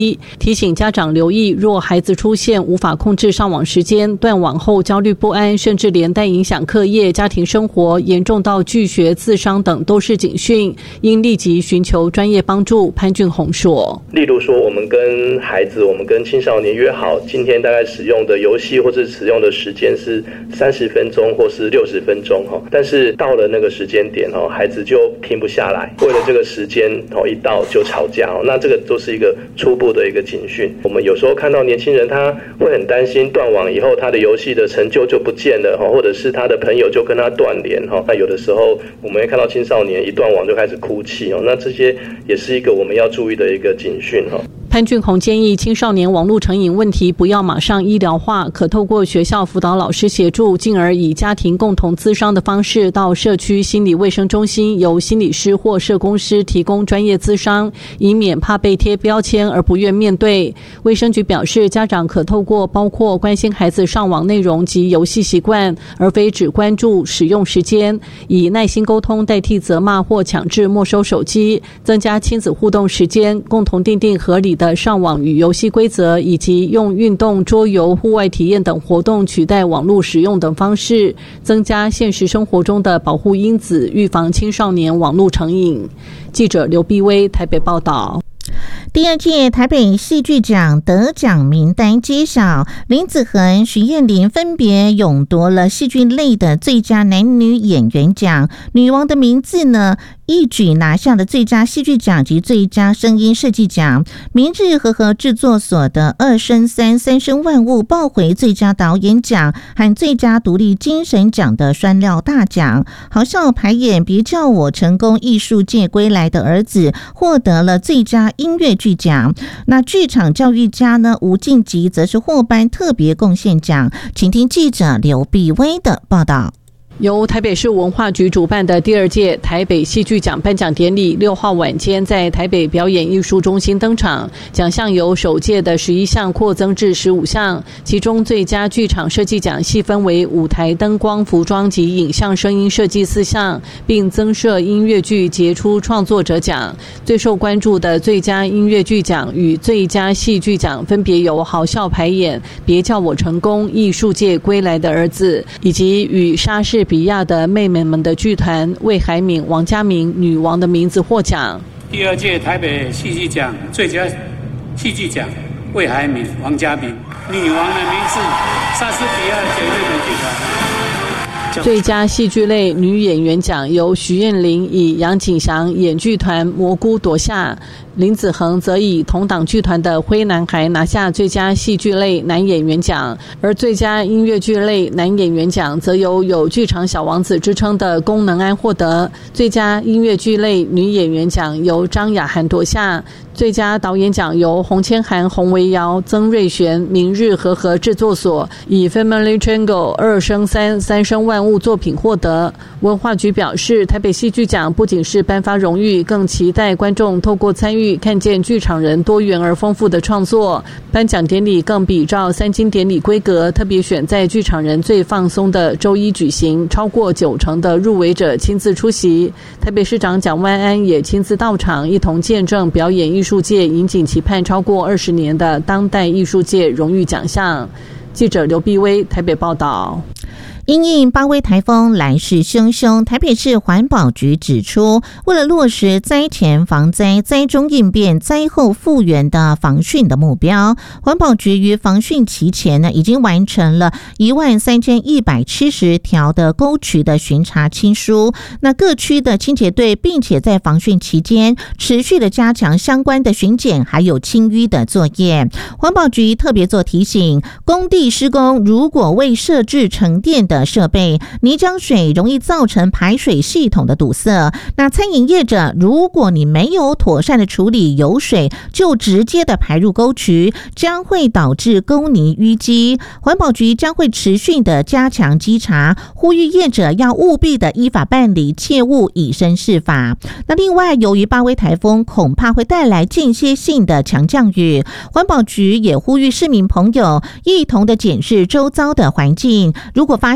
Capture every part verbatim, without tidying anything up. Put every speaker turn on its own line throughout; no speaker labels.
提醒家长留意，若孩子出现无法控制上网时间、断网后焦虑不安，甚至连带影响课业、家庭生活，严重到拒学、自伤等，都是警讯，应立即寻求专业帮助。潘俊宏说，
例如说，我们跟孩子、我们跟青少年约好，今天大概使用的游戏或者使用的时间是三十分钟或是六十分钟，但是到了那个时间点，孩子就停不下来，为了这个时间一到就吵架，那这个都是一个初步的一个警讯。我们有时候看到年轻人，他会很担心断网以后他的游戏的成就就不见了，或者是他的朋友就跟他断联。那有的时候我们会看到青少年一断网就开始哭泣，那这些也是一个我们要注意的一个警讯。
潘俊宏建议青少年网络成瘾问题不要马上医疗化，可透过学校辅导老师协助，进而以家庭共同咨商的方式到社区心理卫生中心，由心理师或社工师提供专业咨商，以免怕被贴标签而不愿面对。卫生局表示，家长可透过包括关心孩子上网内容及游戏习惯，而非只关注使用时间，以耐心沟通代替责骂或强制没收手机，增加亲子互动时间，共同订定合理的上网与游戏规则，以及用运动、桌游、户外体验等活动取代网络使用等方式，增加现实生活中的保护因子，预防青少年网络成瘾。记者刘碧薇台北报道。
第二届台北戏剧奖得奖名单揭晓，林子恒、徐燕玲分别勇夺了戏剧类的最佳男女演员奖，女王的名字呢一举拿下了最佳戏剧奖及最佳声音设计奖。明日和合制作所的二生三三生万物抱回最佳导演奖和最佳独立精神奖的酸料大奖。好笑排演别叫我成功艺术界归来的儿子获得了最佳音乐剧奖。那剧场教育家呢吴敬吉则是获颁特别贡献奖。请听记者刘碧薇的报道。
由台北市文化局主办的第二届台北戏剧奖颁奖典礼六号晚间在台北表演艺术中心登场，奖项由首届的十一项扩增至十五项，其中最佳剧场设计奖细分为舞台灯光、服装及影像声音设计四项，并增设音乐剧杰出创作者奖。最受关注的最佳音乐剧奖与最佳戏剧奖分别由好笑排演别叫我成功艺术界归来的儿子，以及与莎士比亚的妹妹们的剧团魏海敏、王家明女王的名字获奖。
第二届台北戏剧奖最佳戏剧奖魏海敏、王家明，女王的名字莎士比亚姐妹们剧团。
最佳戏剧类女演员奖由徐燕玲以杨景祥演剧团蘑菇夺下，林子恒则以同党剧团的灰男孩拿下最佳戏剧类男演员奖，而最佳音乐剧类男演员奖则由有剧场小王子之称的龚能安获得，最佳音乐剧类女演员奖由张雅涵夺下，最佳导演奖由洪千涵、洪维尧、曾瑞璇、明日和合制作所以 Family Triangle 二生三三生万物作品获得。文化局表示，台北戏剧奖不仅是颁发荣誉，更期待观众透过参与看见剧场人多元而丰富的创作。颁奖典礼更比照三金典礼规格，特别选在剧场人最放松的周一举行，超过九成的入围者亲自出席。台北市长蒋万安也亲自到场，一同见证表演艺术界引颈期盼超过二十年的当代艺术界荣誉奖项。记者刘碧薇台北报道。
因应八威台风来势汹汹，台北市环保局指出，为了落实灾前防灾、灾中应变、灾后复原的防汛的目标，环保局于防汛期前呢，已经完成了一万三千一百七十条的沟渠的巡查清疏。那各区的清洁队，并且在防汛期间持续的加强相关的巡检还有清淤的作业。环保局特别做提醒，工地施工如果未设置沉淀的设备，泥浆水容易造成排水系统的堵塞。那餐饮业者，如果你没有妥善的处理油水，就直接的排入沟渠，将会导致沟泥淤积。环保局将会持续的加强稽查，呼吁业者要务必的依法办理，切勿以身试法。那另外，由于八威台风恐怕会带来间歇性的强降雨，环保局也呼吁市民朋友一同的检视周遭的环境，如果发现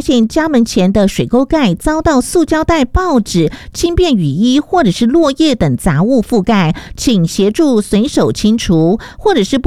现家门前的水沟盖遭到塑胶袋、报纸、轻便雨衣或者是落叶等杂物覆盖，请协助随手清除，或者是